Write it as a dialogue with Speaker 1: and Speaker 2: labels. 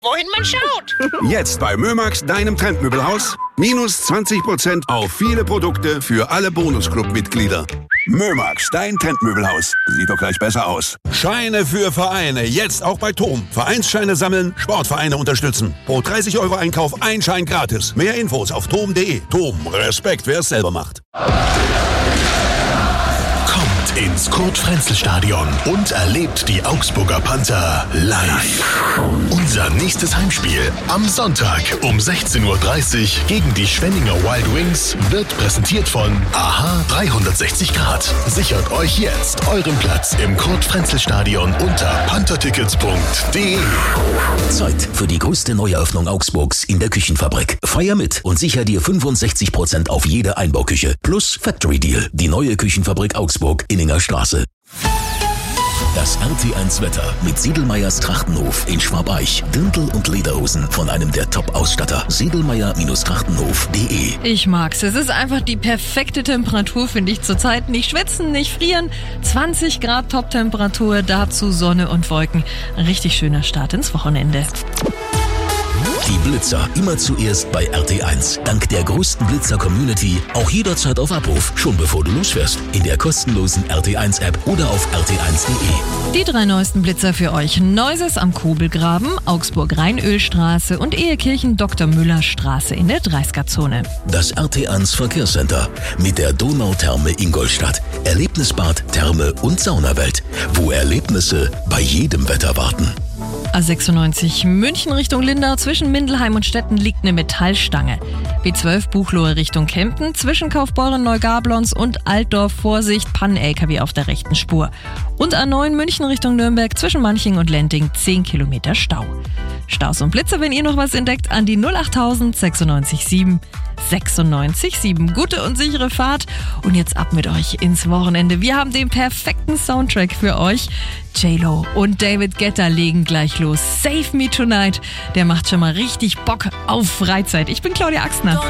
Speaker 1: wohin man schaut.
Speaker 2: Jetzt bei Mömax, deinem Trendmöbelhaus. Minus 20% auf viele Produkte für alle Bonusclub-Mitglieder. Mömax, dein Trendmöbelhaus. Sieht doch gleich besser aus. Scheine für Vereine. Jetzt auch bei TOM. Vereinsscheine sammeln, Sportvereine unterstützen. Pro 30 € Einkauf ein Schein gratis. Mehr Infos auf tom.de. TOM, Respekt, wer es selber macht.
Speaker 3: Ins Kurt-Frenzel-Stadion und erlebt die Augsburger Panther live. Unser nächstes Heimspiel am Sonntag um 16:30 Uhr gegen die Schwenninger Wild Wings wird präsentiert von AHA 360 Grad. Sichert euch jetzt euren Platz im Kurt-Frenzel-Stadion unter panthertickets.de.
Speaker 4: Zeit für die größte Neueröffnung Augsburgs in der Küchenfabrik. Feier mit und sicher dir 65% auf jede Einbauküche. Plus Factory Deal. Die neue Küchenfabrik Augsburg, Inninger Straße. Das RT1-Wetter mit Siedelmeyers Trachtenhof in Schwabeich. Dirndl und Lederhosen von einem der Top-Ausstatter. Siedelmeyer-Trachtenhof.de.
Speaker 5: Ich mag's. Es ist einfach die perfekte Temperatur, finde ich zurzeit. Nicht schwitzen, nicht frieren. 20 Grad Top-Temperatur, dazu Sonne und Wolken. Ein richtig schöner Start ins Wochenende.
Speaker 4: Die Blitzer immer zuerst bei RT1. Dank der größten Blitzer-Community auch jederzeit auf Abruf, schon bevor du losfährst. In der kostenlosen RT1-App oder auf rt1.de.
Speaker 5: Die 3 neuesten Blitzer für euch. Neuses am Kobelgraben, Augsburg-Rheinölstraße und Ehekirchen Dr. Müller Straße in der 30er-Zone.
Speaker 4: Das RT1 Verkehrscenter mit der Donautherme Ingolstadt. Erlebnisbad, Therme und Saunawelt, wo Erlebnisse bei jedem Wetter warten.
Speaker 5: A96 München Richtung Lindau, zwischen Mindelheim und Stetten liegt eine Metallstange. B12 Buchloe Richtung Kempten, zwischen Kaufbeuren, Neugablons und Altdorf Vorsicht, Pannen-LKW auf der rechten Spur. Und A9 München Richtung Nürnberg, zwischen Manching und Lenting 10 Kilometer Stau. Staus und Blitze, wenn ihr noch was entdeckt, an die 08000 96 7 96 7. Gute und sichere Fahrt und jetzt ab mit euch ins Wochenende. Wir haben den perfekten Soundtrack für euch. J-Lo und David Guetta legen gleich los. Save Me Tonight, der macht schon mal richtig Bock auf Freizeit. Ich bin Claudia Axner.